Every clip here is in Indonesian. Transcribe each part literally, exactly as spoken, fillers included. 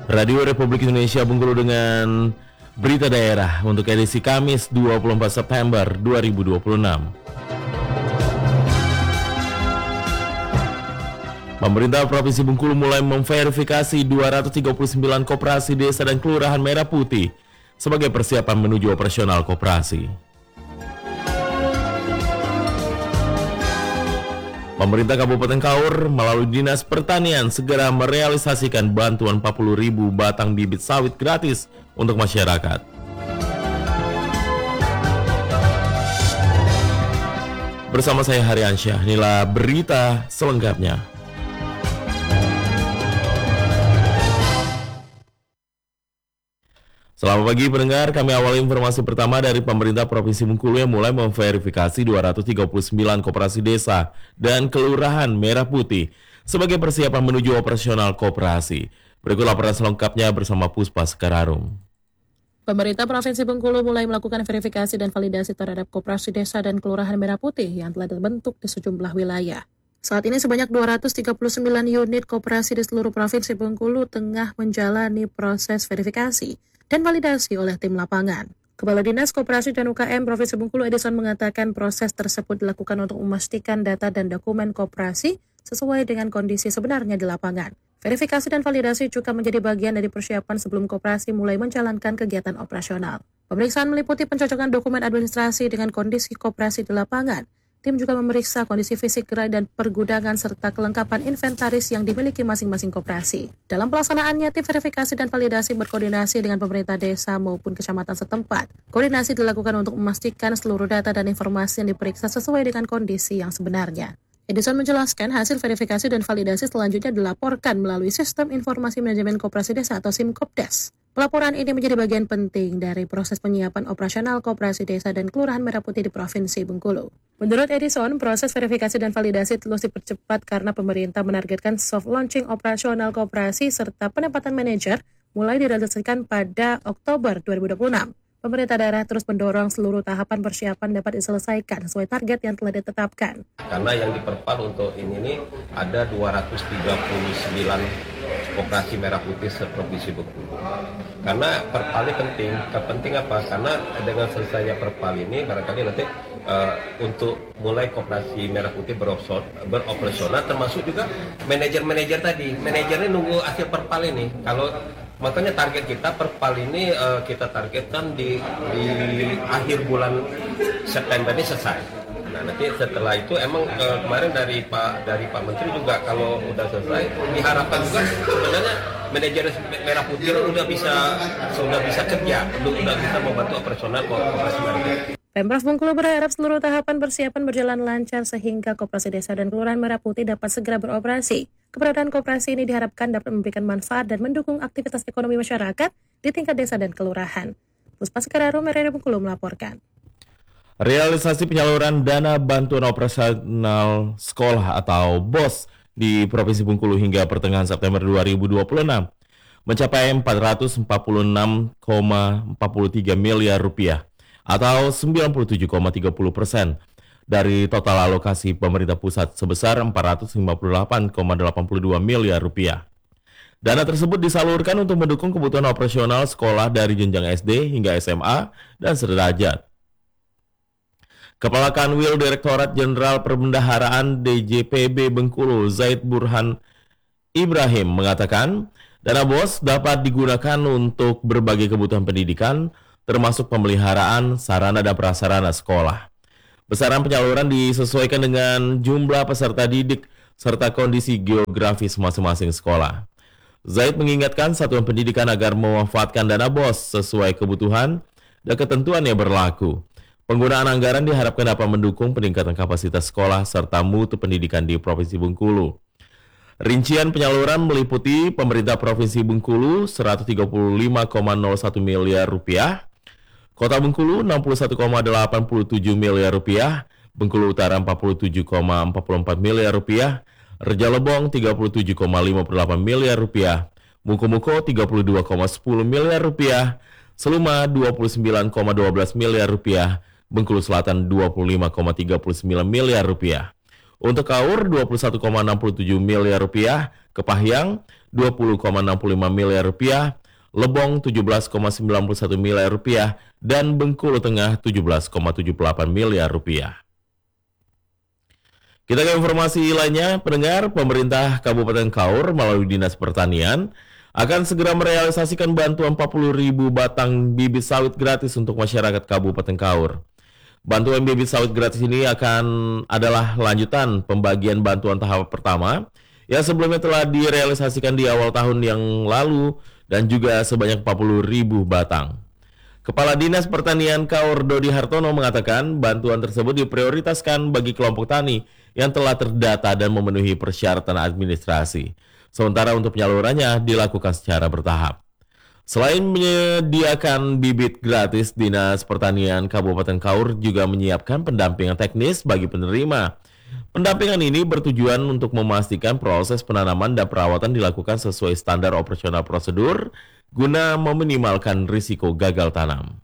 Radio Republik Indonesia Bengkulu dengan berita daerah untuk edisi Kamis dua puluh empat September dua ribu dua puluh enam. Pemerintah Provinsi Bengkulu mulai memverifikasi dua ratus tiga puluh sembilan koperasi desa dan kelurahan Merah Putih sebagai persiapan menuju operasional koperasi. Pemerintah Kabupaten Kaur melalui Dinas Pertanian segera merealisasikan bantuan empat puluh ribu batang bibit sawit gratis untuk masyarakat. Bersama saya Haryansyah, inilah berita selengkapnya. Selamat pagi pendengar, kami awali informasi pertama dari pemerintah Provinsi Bengkulu yang mulai memverifikasi dua ratus tiga puluh sembilan koperasi desa dan kelurahan Merah Putih sebagai persiapan menuju operasional koperasi. Berikut laporan selengkapnya bersama Puspa Sekararum. Pemerintah Provinsi Bengkulu mulai melakukan verifikasi dan validasi terhadap koperasi desa dan kelurahan Merah Putih yang telah terbentuk di sejumlah wilayah. Saat ini sebanyak dua ratus tiga puluh sembilan unit koperasi di seluruh Provinsi Bengkulu tengah menjalani proses verifikasi dan validasi oleh tim lapangan. Kepala Dinas Koperasi dan U K M Provinsi Bengkulu Edison mengatakan proses tersebut dilakukan untuk memastikan data dan dokumen koperasi sesuai dengan kondisi sebenarnya di lapangan. Verifikasi dan validasi juga menjadi bagian dari persiapan sebelum koperasi mulai menjalankan kegiatan operasional. Pemeriksaan meliputi pencocokan dokumen administrasi dengan kondisi koperasi di lapangan. Tim juga memeriksa kondisi fisik gerai dan pergudangan serta kelengkapan inventaris yang dimiliki masing-masing koperasi. Dalam pelaksanaannya, tim verifikasi dan validasi berkoordinasi dengan pemerintah desa maupun kecamatan setempat. Koordinasi dilakukan untuk memastikan seluruh data dan informasi yang diperiksa sesuai dengan kondisi yang sebenarnya. Edison menjelaskan hasil verifikasi dan validasi selanjutnya dilaporkan melalui Sistem Informasi Manajemen Koperasi Desa atau SIMKOPDES. Pelaporan ini menjadi bagian penting dari proses penyiapan operasional koperasi desa dan kelurahan Merah Putih di Provinsi Bengkulu. Menurut Edison, proses verifikasi dan validasi terus dipercepat karena pemerintah menargetkan soft launching operasional koperasi serta penempatan manajer mulai direalisasikan pada Oktober dua ribu dua puluh enam. Pemerintah daerah terus mendorong seluruh tahapan persiapan dapat diselesaikan sesuai target yang telah ditetapkan. Karena yang diperpal untuk ini nih ada dua ratus tiga puluh sembilan koperasi Merah Putih se-Provinsi Bengkulu. Karena perpal ini penting, penting apa? Karena dengan selesainya perpal ini barangkali nanti uh, untuk mulai koperasi Merah Putih beroperasional, termasuk juga manajer-manajer tadi. Manajernya nunggu hasil perpal ini. Kalau makanya target kita perpal ini uh, kita targetkan di di akhir bulan September ini selesai. Nah nanti setelah itu emang uh, kemarin dari Pak dari Pak Menteri juga kalau udah selesai diharapkan juga sebenarnya manajer Merah Putih udah bisa sudah bisa kerja untuk udah bisa membantu operasional koperasi Merah Putih. Pemprov Bengkulu berharap seluruh tahapan persiapan berjalan lancar sehingga koperasi desa dan kelurahan Merah Putih dapat segera beroperasi. Keberadaan koperasi ini diharapkan dapat memberikan manfaat dan mendukung aktivitas ekonomi masyarakat di tingkat desa dan kelurahan. Puspa Sekararum, Radio Bengkulu melaporkan. Realisasi penyaluran dana bantuan operasional sekolah atau B O S di Provinsi Bengkulu hingga pertengahan September dua ribu dua puluh enam mencapai empat ratus empat puluh enam koma empat tiga miliar rupiah atau sembilan puluh tujuh koma tiga puluh persen dari total alokasi pemerintah pusat sebesar empat ratus lima puluh delapan koma delapan dua miliar rupiah. Dana tersebut disalurkan untuk mendukung kebutuhan operasional sekolah dari jenjang S D hingga S M A dan sederajat. Kepala Kanwil Direktorat Jenderal Perbendaharaan D J P B Bengkulu, Zaid Burhan Ibrahim mengatakan, dana B O S dapat digunakan untuk berbagai kebutuhan pendidikan, termasuk pemeliharaan sarana dan prasarana sekolah. Besaran penyaluran disesuaikan dengan jumlah peserta didik serta kondisi geografis masing-masing sekolah. Zaid mengingatkan satuan pendidikan agar memanfaatkan dana B O S sesuai kebutuhan dan ketentuan yang berlaku. Penggunaan anggaran diharapkan dapat mendukung peningkatan kapasitas sekolah serta mutu pendidikan di Provinsi Bengkulu. Rincian penyaluran meliputi pemerintah Provinsi Bengkulu seratus tiga puluh lima koma nol satu miliar rupiah, Kota Bengkulu enam puluh satu koma delapan tujuh miliar rupiah, Bengkulu Utara empat puluh tujuh koma empat empat miliar rupiah, Reja Lebong tiga puluh tujuh koma lima delapan miliar rupiah, Muko-Muko tiga puluh dua koma sepuluh miliar rupiah, Seluma dua puluh sembilan koma satu dua miliar rupiah, Bengkulu Selatan dua puluh lima koma tiga sembilan miliar rupiah. Untuk Kaur dua puluh satu koma enam tujuh miliar rupiah, Kepahyang dua puluh koma enam lima miliar rupiah, Lebong tujuh belas koma sembilan satu miliar rupiah, dan Bengkulu Tengah tujuh belas koma tujuh delapan miliar rupiah. Kita ke informasi lainnya, pendengar, pemerintah Kabupaten Kaur melalui Dinas Pertanian akan segera merealisasikan bantuan empat puluh ribu batang bibit sawit gratis untuk masyarakat Kabupaten Kaur. Bantuan bibit sawit gratis ini akan adalah lanjutan pembagian bantuan tahap pertama yang sebelumnya telah direalisasikan di awal tahun yang lalu dan juga sebanyak empat puluh ribu batang. Kepala Dinas Pertanian Kaur Dodi Hartono mengatakan bantuan tersebut diprioritaskan bagi kelompok tani yang telah terdata dan memenuhi persyaratan administrasi. Sementara untuk penyalurannya dilakukan secara bertahap. Selain menyediakan bibit gratis, Dinas Pertanian Kabupaten Kaur juga menyiapkan pendampingan teknis bagi penerima. Pendampingan ini bertujuan untuk memastikan proses penanaman dan perawatan dilakukan sesuai standar operasional prosedur guna meminimalkan risiko gagal tanam.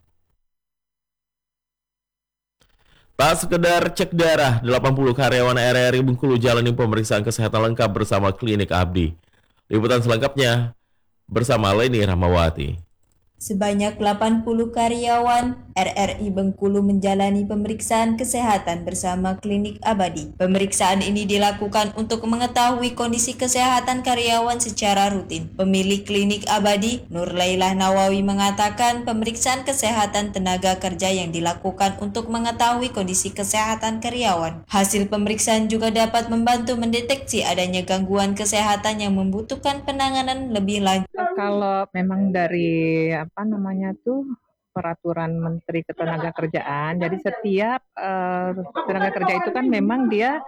Tak sekedar cek darah, delapan puluh karyawan R R I Bengkulu jalani pemeriksaan kesehatan lengkap bersama Klinik Abdi. Liputan selengkapnya bersama Leni Rahmawati. Sebanyak delapan puluh karyawan R R I Bengkulu menjalani pemeriksaan kesehatan bersama Klinik Abadi. Pemeriksaan ini dilakukan untuk mengetahui kondisi kesehatan karyawan secara rutin. Pemilik Klinik Abadi, Nur Lailah Nawawi, mengatakan pemeriksaan kesehatan tenaga kerja yang dilakukan untuk mengetahui kondisi kesehatan karyawan. Hasil pemeriksaan juga dapat membantu mendeteksi adanya gangguan kesehatan yang membutuhkan penanganan lebih lanjut. Kalau memang dari apa namanya tuh peraturan Menteri Ketenagakerjaan, jadi setiap uh, tenaga kerja itu kan memang dia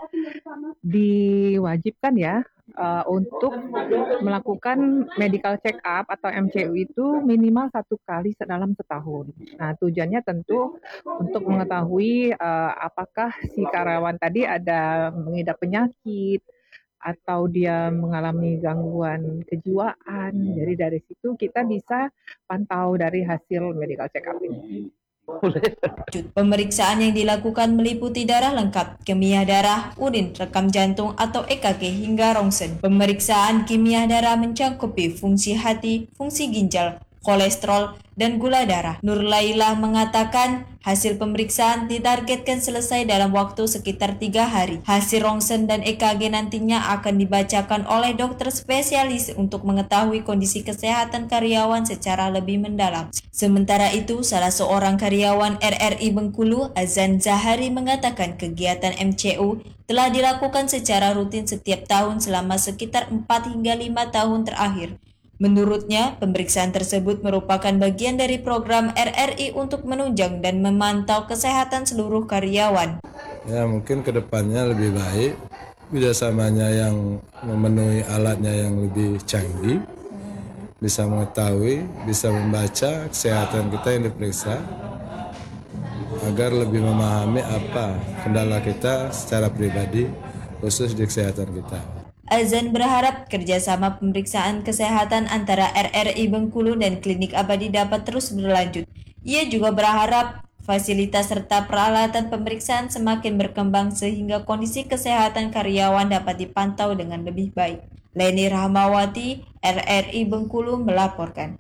diwajibkan ya uh, untuk melakukan medical check up atau M C U itu minimal satu kali dalam setahun. Nah, tujuannya tentu untuk mengetahui uh, apakah si karyawan tadi ada mengidap penyakit atau dia mengalami gangguan kejiwaan. Jadi dari situ kita bisa pantau dari hasil medical check up ini. Pemeriksaan yang dilakukan meliputi darah lengkap, kimia darah, urin, rekam jantung atau E K G hingga rongsen. Pemeriksaan kimia darah mencakupi fungsi hati, fungsi ginjal, kolesterol, dan gula darah. Nur Lailah mengatakan hasil pemeriksaan ditargetkan selesai dalam waktu sekitar tiga hari. Hasil rongsen dan E K G nantinya akan dibacakan oleh dokter spesialis untuk mengetahui kondisi kesehatan karyawan secara lebih mendalam. Sementara itu, salah seorang karyawan R R I Bengkulu, Azan Zahari, mengatakan kegiatan M C U telah dilakukan secara rutin setiap tahun selama sekitar empat hingga lima tahun terakhir. Menurutnya, pemeriksaan tersebut merupakan bagian dari program R R I untuk menunjang dan memantau kesehatan seluruh karyawan. Ya, mungkin ke depannya lebih baik, kerjasamanya yang memenuhi alatnya yang lebih canggih, bisa mengetahui, bisa membaca kesehatan kita yang diperiksa, agar lebih memahami apa kendala kita secara pribadi, khusus di kesehatan kita. Azan berharap kerjasama pemeriksaan kesehatan antara R R I Bengkulu dan Klinik Abadi dapat terus berlanjut. Ia juga berharap fasilitas serta peralatan pemeriksaan semakin berkembang sehingga kondisi kesehatan karyawan dapat dipantau dengan lebih baik. Leni Rahmawati, R R I Bengkulu melaporkan.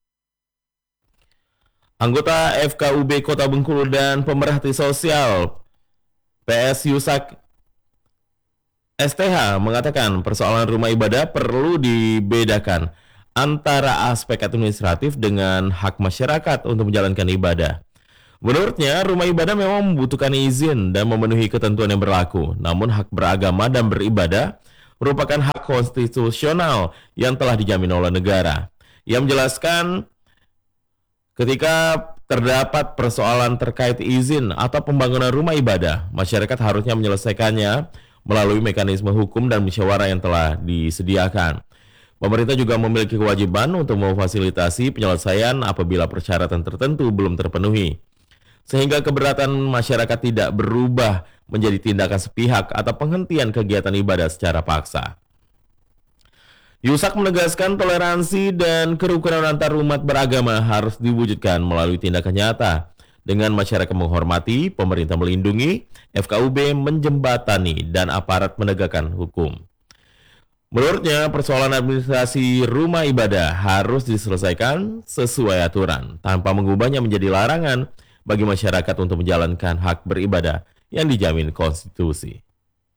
Anggota F K U B Kota Bengkulu dan pemerhati sosial P S Yusak S T H mengatakan persoalan rumah ibadah perlu dibedakan antara aspek administratif dengan hak masyarakat untuk menjalankan ibadah. Menurutnya, rumah ibadah memang membutuhkan izin dan memenuhi ketentuan yang berlaku. Namun hak beragama dan beribadah merupakan hak konstitusional yang telah dijamin oleh negara. Ia menjelaskan ketika terdapat persoalan terkait izin atau pembangunan rumah ibadah, masyarakat harusnya menyelesaikannya melalui mekanisme hukum dan musyawarah yang telah disediakan. Pemerintah juga memiliki kewajiban untuk memfasilitasi penyelesaian apabila persyaratan tertentu belum terpenuhi, sehingga keberatan masyarakat tidak berubah menjadi tindakan sepihak atau penghentian kegiatan ibadah secara paksa. Yusak menegaskan toleransi dan kerukunan antar umat beragama harus diwujudkan melalui tindakan nyata Dengan masyarakat menghormati, pemerintah melindungi, F K U B menjembatani, dan aparat menegakkan hukum. Menurutnya, persoalan administrasi rumah ibadah harus diselesaikan sesuai aturan, tanpa mengubahnya menjadi larangan bagi masyarakat untuk menjalankan hak beribadah yang dijamin konstitusi.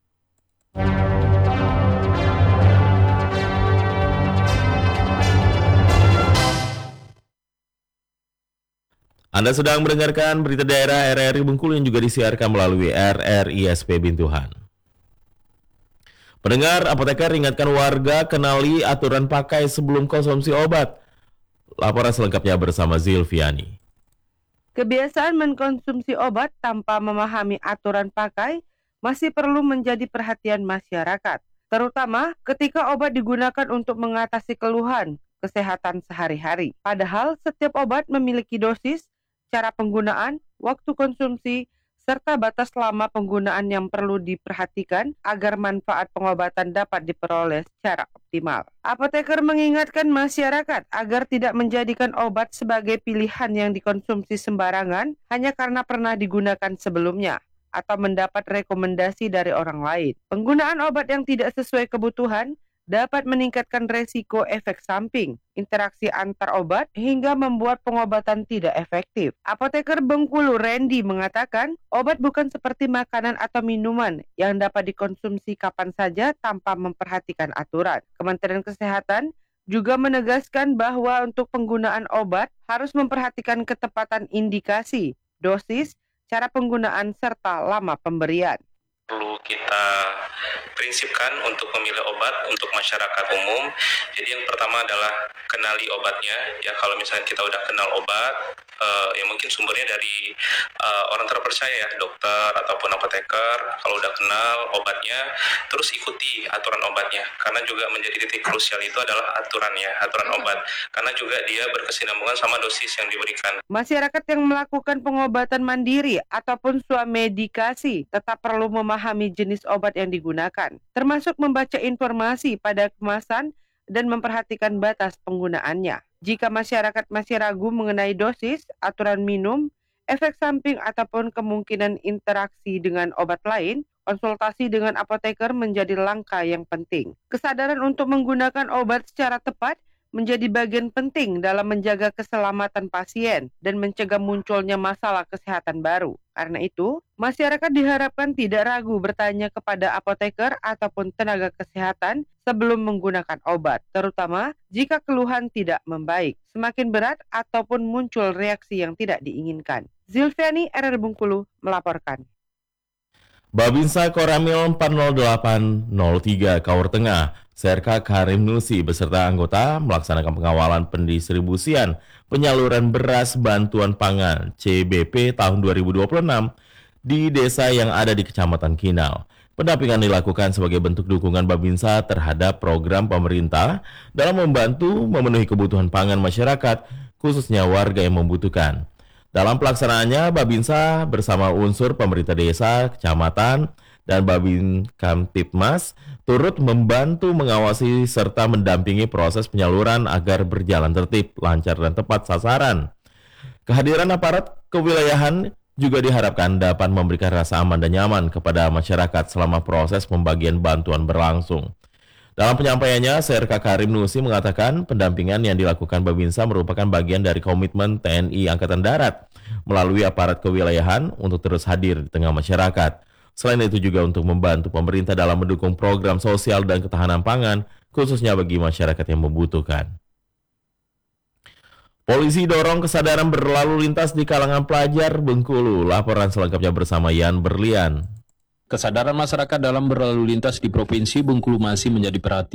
Anda sedang mendengarkan berita daerah R R I Bengkulu yang juga disiarkan melalui R R I S P Bintuhan. Pendengar, apoteker ingatkan warga kenali aturan pakai sebelum konsumsi obat. Laporan selengkapnya bersama Zilviani. Kebiasaan mengkonsumsi obat tanpa memahami aturan pakai masih perlu menjadi perhatian masyarakat, terutama ketika obat digunakan untuk mengatasi keluhan kesehatan sehari-hari. Padahal setiap obat memiliki dosis, cara penggunaan, waktu konsumsi, serta batas lama penggunaan yang perlu diperhatikan agar manfaat pengobatan dapat diperoleh secara optimal. Apoteker mengingatkan masyarakat agar tidak menjadikan obat sebagai pilihan yang dikonsumsi sembarangan hanya karena pernah digunakan sebelumnya atau mendapat rekomendasi dari orang lain. Penggunaan obat yang tidak sesuai kebutuhan dapat meningkatkan resiko efek samping, interaksi antar obat, hingga membuat pengobatan tidak efektif. Apoteker Bengkulu Randy mengatakan, obat bukan seperti makanan atau minuman yang dapat dikonsumsi kapan saja tanpa memperhatikan aturan. Kementerian Kesehatan juga menegaskan bahwa untuk penggunaan obat harus memperhatikan ketepatan indikasi, dosis, cara penggunaan, serta lama pemberian. Perlu kita prinsipkan untuk memilih obat untuk masyarakat umum. Jadi yang pertama adalah kenali obatnya. Ya, kalau misalnya kita udah kenal obat, uh, ya mungkin sumbernya dari uh, orang terpercaya ya, dokter ataupun apoteker. Kalau udah kenal obatnya, terus ikuti aturan obatnya. Karena juga menjadi titik krusial itu adalah aturannya, aturan obat. Karena juga dia berkesinambungan sama dosis yang diberikan. Masyarakat yang melakukan pengobatan mandiri ataupun swamedikasi tetap perlu memahami jenis obat yang digunakan, termasuk membaca informasi pada kemasan dan memperhatikan batas penggunaannya. Jika masyarakat masih ragu mengenai dosis, aturan minum, efek samping ataupun kemungkinan interaksi dengan obat lain, konsultasi dengan apoteker menjadi langkah yang penting. Kesadaran untuk menggunakan obat secara tepat menjadi bagian penting dalam menjaga keselamatan pasien dan mencegah munculnya masalah kesehatan baru. Karena itu, masyarakat diharapkan tidak ragu bertanya kepada apoteker ataupun tenaga kesehatan sebelum menggunakan obat, terutama jika keluhan tidak membaik, semakin berat ataupun muncul reaksi yang tidak diinginkan. Zilviani, R R I Bengkulu, melaporkan. Babinsa Koramil empat nol delapan nol tiga Kaur Tengah, Serka Karim Nusi beserta anggota melaksanakan pengawalan pendistribusian penyaluran beras bantuan pangan C B P tahun dua ribu dua puluh enam di desa yang ada di Kecamatan Kinal. Pendampingan dilakukan sebagai bentuk dukungan Babinsa terhadap program pemerintah dalam membantu memenuhi kebutuhan pangan masyarakat, khususnya warga yang membutuhkan. Dalam pelaksanaannya, Babinsa bersama unsur pemerintah desa, kecamatan, dan Babin Kamtipmas turut membantu mengawasi serta mendampingi proses penyaluran agar berjalan tertib, lancar, dan tepat sasaran. Kehadiran aparat kewilayahan juga diharapkan dapat memberikan rasa aman dan nyaman kepada masyarakat selama proses pembagian bantuan berlangsung. Dalam penyampaiannya, Serka Karim Nusi mengatakan pendampingan yang dilakukan Babinsa merupakan bagian dari komitmen T N I Angkatan Darat melalui aparat kewilayahan untuk terus hadir di tengah masyarakat. Selain itu juga untuk membantu pemerintah dalam mendukung program sosial dan ketahanan pangan, khususnya bagi masyarakat yang membutuhkan. Polisi dorong kesadaran berlalu lintas di kalangan pelajar Bengkulu. Laporan selengkapnya bersama Yan Berlian. Kesadaran masyarakat dalam berlalu lintas di Provinsi Bengkulu masih menjadi perhatian